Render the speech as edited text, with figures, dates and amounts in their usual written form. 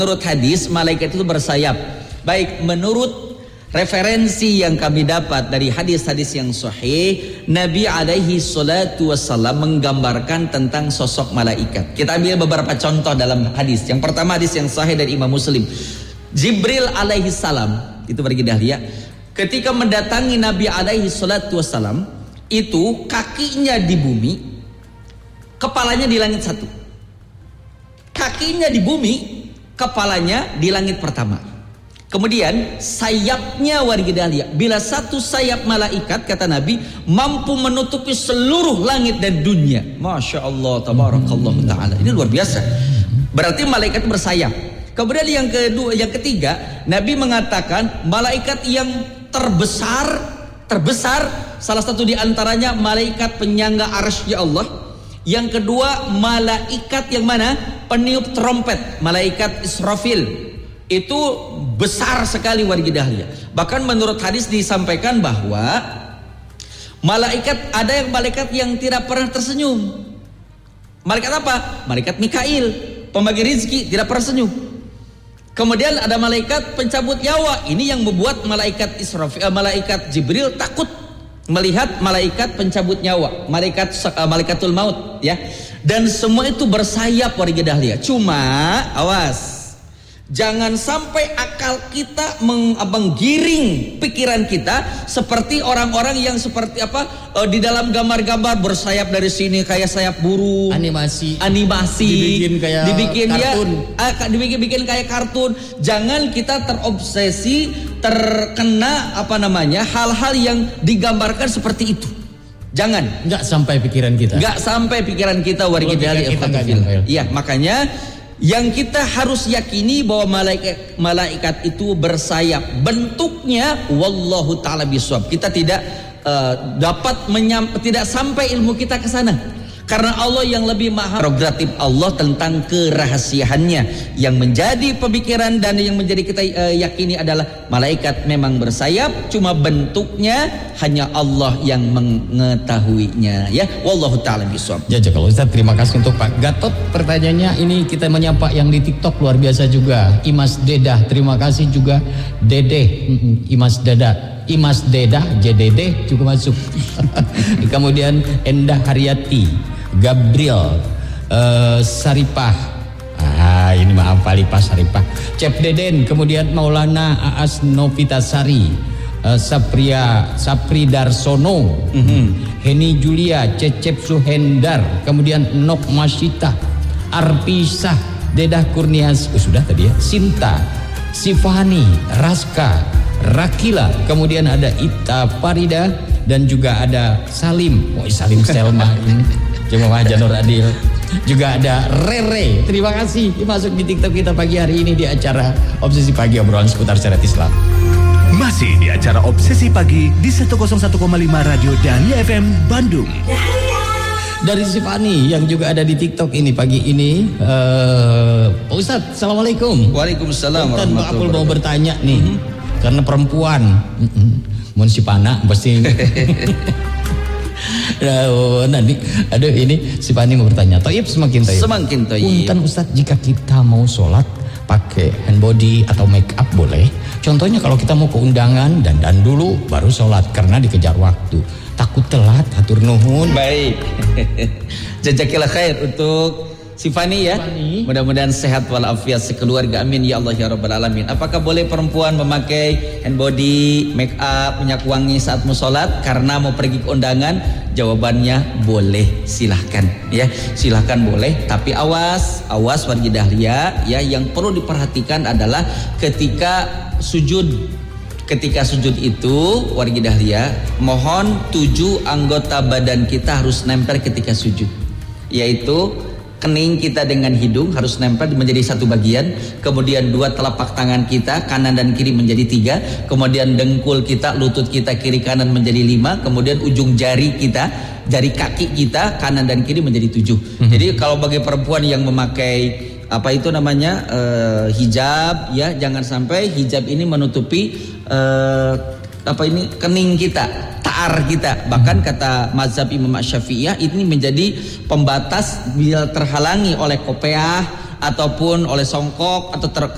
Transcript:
Menurut hadis malaikat itu bersayap. Baik, menurut referensi yang kami dapat dari hadis-hadis yang sahih, Nabi alaihi salatu wassalam menggambarkan tentang sosok malaikat. Kita ambil beberapa contoh dalam hadis. Yang pertama hadis yang sahih dari Imam Muslim. Jibril alaihi salam, itu bagi dahlia, ketika mendatangi Nabi alaihi salatu wassalam, itu kakinya di bumi, kepalanya di langit satu. Kakinya di bumi, kepalanya di langit pertama. Kemudian sayapnya wargi dahlia. Bila satu sayap malaikat, kata Nabi, mampu menutupi seluruh langit dan dunia. Masya Allah, tabarakallah ta'ala. Ini luar biasa. Berarti malaikat bersayap. Kemudian yang kedua, yang ketiga, Nabi mengatakan malaikat yang terbesar, salah satu di antaranya malaikat penyangga arsy Allah. Yang kedua malaikat yang mana? Peniup trompet, malaikat Israfil. Itu besar sekali wargi dahlia. Bahkan menurut hadis disampaikan bahwa ada malaikat yang tidak pernah tersenyum. Malaikat apa? Malaikat Mikail, pembagi rizki, tidak pernah senyum. Kemudian ada malaikat pencabut nyawa. Ini yang membuat malaikat malaikat Jibril takut melihat malaikat pencabut nyawa, malaikatul maut, ya. Dan semua itu bersayap warga dahlia. Cuma awas, jangan sampai akal kita menggiring pikiran kita seperti orang-orang yang seperti di dalam gambar-gambar bersayap dari sini kayak sayap burung, animasi dibikin kayak kartun. Jangan kita terobsesi, terkena hal-hal yang digambarkan seperti itu. Jangan, nggak sampai pikiran kita warga dahlia. Iya, makanya yang kita harus yakini bahwa malaikat itu bersayap. Bentuknya wallahu taala bisawab. Kita tidak tidak sampai ilmu kita ke sana. Karena Allah yang lebih maha, prerogatif Allah tentang kerahasiaannya. Yang menjadi pemikiran dan yang menjadi kita yakini adalah malaikat memang bersayap, cuma bentuknya hanya Allah yang mengetahuinya, ya. Wallahu taala bisawab. Jazakallahu Ustaz, terima kasih untuk Pak Gatot. Pertanyaannya ini kita menyapa yang di TikTok luar biasa juga. Imas Dedah, terima kasih juga. Dede, Imas Dedah, JDD juga masuk. Kemudian Endah Haryati, Gabriel, Saripah, ini maaf Palipah Saripah, Cep Deden, kemudian Maulana Aas Novitasari, Sapri Darsono, Heni Julia, Cecep Suhendar, kemudian Nok Masyita, Arpisah, Dedah Kurnias, sudah tadi ya, Sinta, Sifani, Raska, Rakila, kemudian ada Ita Farida dan juga ada Salim, Salim Selma ini Jemaah Janur Adil, juga ada Rere. Terima kasih masuk di TikTok kita pagi hari ini di acara Obsesi Pagi, obrolan seputar syariat Islam. Masih di acara Obsesi Pagi di 101,5 Radio Dahlia FM Bandung. Dari Sifani yang juga ada di TikTok ini pagi ini. Pak Ustadz, Assalamualaikum. Waalaikumsalam warahmatullahi wabarakatuh. Aku mau bertanya nih, karena perempuan, mun si Pana pasti. Nanti ini si Pani mau bertanya. Toib semakin toib. Punten Ustaz, jika kita mau sholat pakai hand body atau make up boleh? Contohnya kalau kita mau ke undangan dandan dulu baru sholat karena dikejar waktu. Takut telat, hatur nuhun. Baik. Jazakillah khair untuk si Fani ya. Mudah-mudahan sehat walafiat sekeluarga, amin ya Allah ya rabbal alamin. Apakah boleh perempuan memakai hand body, make up, minyak wangi saat mau sholat karena mau pergi ke undangan? Jawabannya boleh, silahkan ya, silahkan boleh. Tapi awas warga dahlia ya, yang perlu diperhatikan adalah ketika sujud itu warga dahlia, mohon 7 anggota badan kita harus nempel ketika sujud, yaitu kening kita dengan hidung harus nempel menjadi satu bagian, kemudian 2 telapak tangan kita kanan dan kiri menjadi 3, kemudian dengkul kita, lutut kita kiri kanan menjadi 5, kemudian ujung jari kita, jari kaki kita kanan dan kiri menjadi 7. Jadi kalau bagi perempuan yang memakai hijab ya, jangan sampai hijab ini menutupi kening kita, ta'ar kita. Bahkan kata mazhab Imam Syafi'iyah ini menjadi pembatas bila terhalangi oleh kopiah ataupun oleh songkok atau